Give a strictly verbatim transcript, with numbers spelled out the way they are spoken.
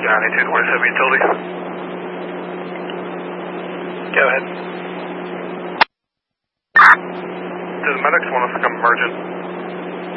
ninety-two twenty-seven utility. Go ahead. Do the medics want us to come emergent?